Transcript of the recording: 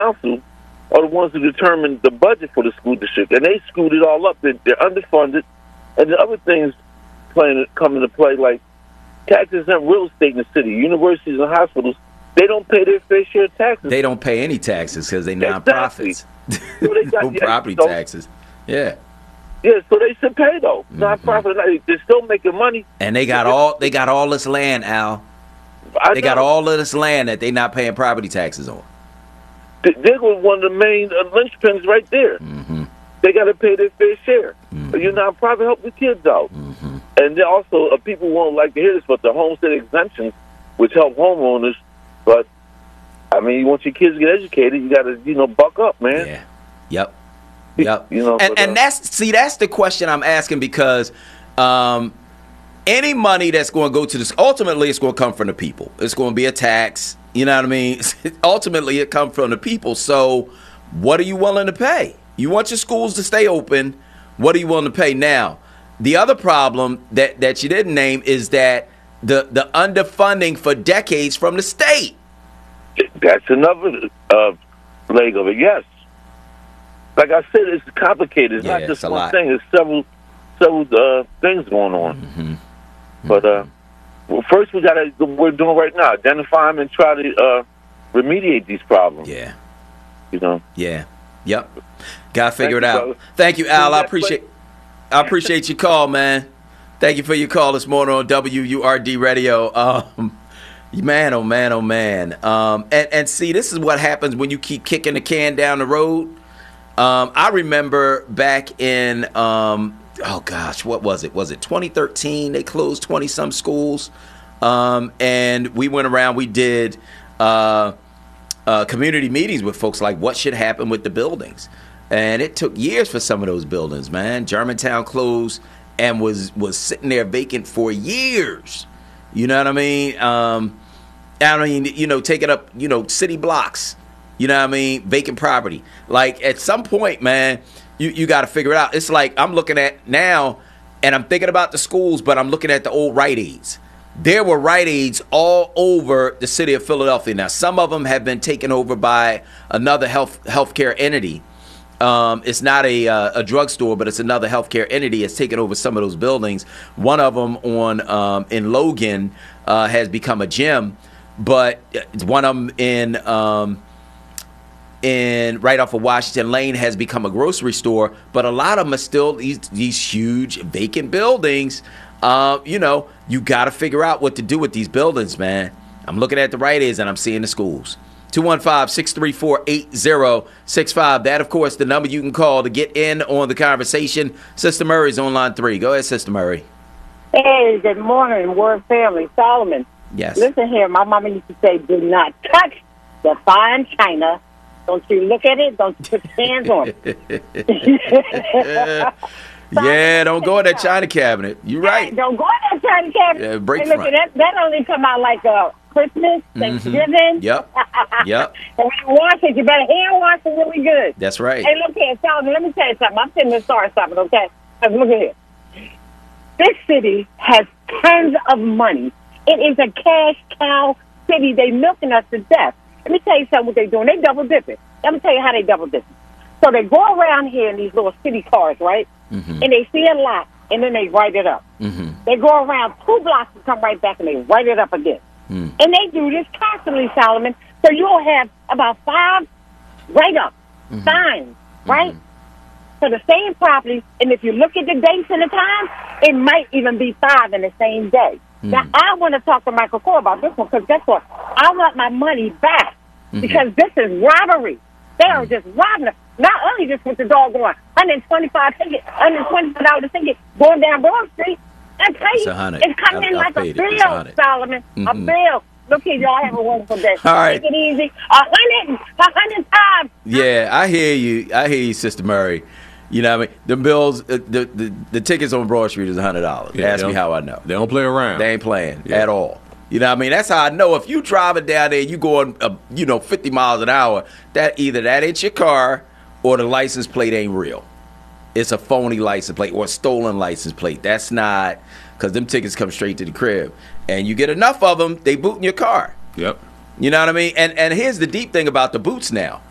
council are the ones who determine the budget for the school district, and they screwed it all up. They're underfunded, and the other things come into play, like taxes and real estate in the city, universities and hospitals. They don't pay their fair share of taxes. They don't pay any taxes because they're nonprofits. Exactly. So they got, no property taxes. Yeah. Yeah, so they should pay though. Nonprofit, they're still making money. And they got all this land, Al. They got all of this land that they're not paying property taxes on. They're one of the main linchpins right there. Mm-hmm. They got to pay their fair share. Mm-hmm. You're nonprofit, help the kids out. Mm-hmm. And then also, people won't like to hear this, but the homestead exemptions, which help homeowners. But I mean, once your kids get educated, you got to, buck up, man. Yeah. Yep. Yep. And that's the question I'm asking, because any money that's going to go to this, ultimately it's going to come from the people. It's going to be a tax. You know what I mean? Ultimately, it comes from the people. So what are you willing to pay? You want your schools to stay open. What are you willing to pay? Now, the other problem that you didn't name is that the underfunding for decades from the state. That's another leg of it, yes. Like I said, it's complicated. It's not just one thing. There's several things going on. Mm-hmm. But well, first we're doing right now, identify them and try to remediate these problems. Yeah. Yeah. Yep. Got to figure it out. Thank you, Al. I appreciate your call, man. Thank you for your call this morning on WURD Radio. Man, oh man, oh man. And see, this is what happens when you keep kicking the can down the road. I remember back in, what was it? Was it 2013? They closed 20-some schools. And we went around, we did community meetings with folks, like what should happen with the buildings. And it took years for some of those buildings, man. Germantown closed and was sitting there vacant for years. You know what I mean? Taking up, city blocks. You know what I mean? Vacant property. Like, at some point, man, you got to figure it out. It's like I'm looking at now, and I'm thinking about the schools, but I'm looking at the old Rite Aids. There were Rite Aids all over the city of Philadelphia. Now, some of them have been taken over by another healthcare entity. It's not a drugstore, but it's another healthcare entity. It's taken over some of those buildings. One of them in Logan has become a gym, but one of them in right off of Washington Lane has become a grocery store. But a lot of them are still these huge vacant buildings. You got to figure out what to do with these buildings, man. I'm looking at the Rite Aids and I'm seeing the schools. 215-634-8065. That, of course, the number you can call to get in on the conversation. Sister Murray's on line 3. Go ahead, Sister Murray. Hey, good morning, Word family. Solomon. Yes. Listen here, my mama used to say, do not touch the fine china. Don't you look at it. Don't put your hands on it. Yeah, don't go in that china cabinet. You're right. Don't go in that china cabinet. Yeah, break hey, look, front. that only come out like Christmas, Thanksgiving. Yep. And when you wash it, you better hand wash it really good. That's right. Hey, look here, Solomon, let me tell you something. I'm sitting there sorry something, okay? Because look at here. This city has tons of money. It is a cash cow city. They milking us to death. Let me tell you something what they're doing. They double dipping. Let me tell you how they double dipping. So they go around here in these little city cars, right? Mm-hmm. And they see a lot, and then they write it up. Mm-hmm. They go around 2 blocks and come right back, and they write it up again. Mm. And they do this constantly, Solomon. So you'll have about 5 write-up signs, right? For the same property, and if you look at the dates and the time, it might even be 5 in the same day. Now, I want to talk to Michael Core about this one, because guess what? I want my money back, because this is robbery. They are just robbing us. Not only just with the dog going $125 ticket going down Broad Street, I tell you, it's coming in like a bill, Solomon. A bill. Look here, y'all have a wonderful day. All right. Take it easy. 100 times. Yeah, I hear you, Sister Murray. You know what I mean? The bills, the tickets on Broad Street is $100. Yeah, ask me how I know. They don't play around. They ain't playing at all. You know what I mean? That's how I know. If you driving down there, you going 50 miles an hour, that ain't your car or the license plate ain't real. It's a phony license plate or a stolen license plate. That's not, because them tickets come straight to the crib. And you get enough of them, they boot in your car. Yep. You know what I mean? And here's the deep thing about the boots now.